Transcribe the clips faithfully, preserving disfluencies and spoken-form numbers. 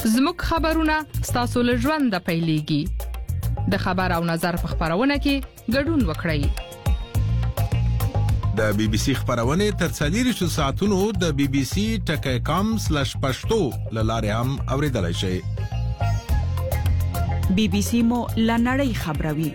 زموږ خبرونه ستاسو له ژونده پیلېږي. د خبر او نظر په خبرونه کې ګډون وکړئ. د بي بي سي خبرونه تر څلوېښتو ساعتونو د بي بي سي ټکی کام سلیش پښتو لاره هم اوریدلای شئ. بي بي سي مو لنړی خبروي.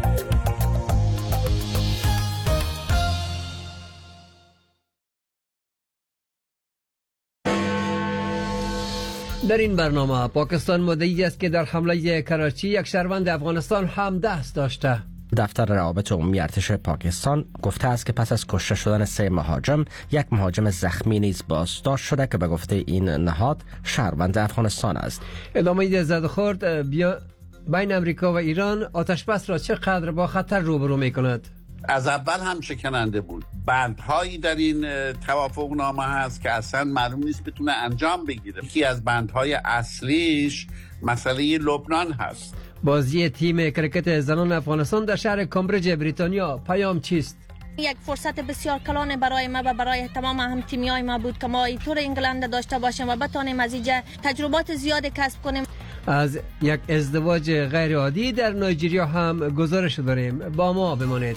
در این برنامه پاکستان مدعی است که در حمله کراچی یک شهروند افغانستان هم دست داشته. دفتر روابط عمومی ارتش پاکستان گفته است که پس از کشته شدن سه مهاجم، یک مهاجم زخمی نیز بازداشت شده که به گفته این نهاد شهروند افغانستان است. ادامه زد و خورد بین امریکا و ایران آتشبس را چقدر با خطر روبرو می‌کند؟ از اول هم شکننده بود. بندهایی در این توافق نامه هست که اصلا معلوم نیست بتونه انجام بگیره. یکی از بندهای اصلیش مسئله لبنان هست. بازی تیم کرکت زنان افغانستان در شهر کامبریج بریتانیا، پیام چیست؟ یک فرصت بسیار کلان برای ما و برای تمام هم تیمیای ما بود که ما اینطور انگلند داشته باشیم و بتانیم از اینجا تجربات زیاد کسب کنیم. از یک ازدواج غیر عادی در نایجریا هم گزارش داریم. با ما بمانید.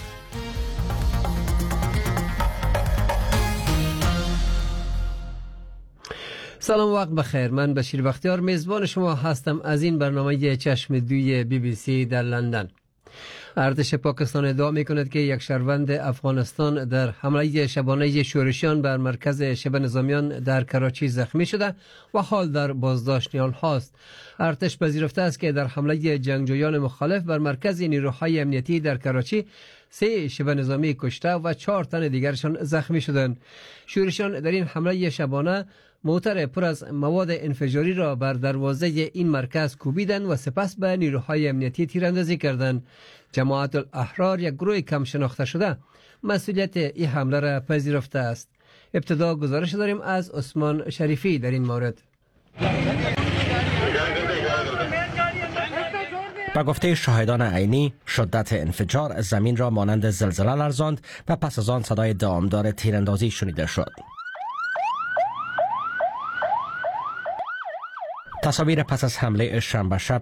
سلام، وقت بخیر. من بشیر بختیار میزبان شما هستم از این برنامه چشم دوی بی بی سی در لندن. ارتش پاکستان ادعا میکند که یک شهروند افغانستان در حمله شبانه شورشیان بر مرکز شبه نظامیان در کراچی زخمی شده و حال در بازداشت نیال هاست. ارتش پذیرفته است که در حمله جنگجویان مخالف بر مرکز نیروهای امنیتی در کراچی سه شبه نظامی کشته و چهار تن دیگرشان زخمی شدند. شورشیان در این حمله شبانه موتر پر از مواد انفجاری را بر دروازه این مرکز کوبیدند و سپس به نیروهای امنیتی تیراندازی کردند. جماعت الاحرار، یک گروه کم شناخته شده، مسئولیت این حمله را پذیرفته است. ابتدا گزارش داریم از عثمان شریفی در این مورد. به گفته شاهدان عینی، شدت انفجار زمین را مانند زلزله لرزاند و پس از آن صدای دامدار تیراندازی شنیده شد. تصاویر پس از حمله شنبه شب